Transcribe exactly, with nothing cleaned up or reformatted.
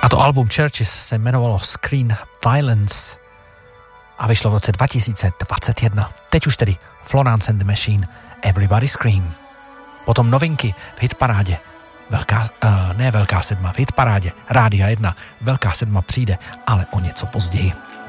A to album Churches se jmenovalo Screen Violence a vyšlo v roce dva tisíce dvacet jedna. Teď už tedy Florence and the Machine, Everybody Scream. Potom novinky v hitparádě. Velká, uh, ne Velká sedma, v hitparádě Rádia jedna. Velká sedma přijde, ale o něco později.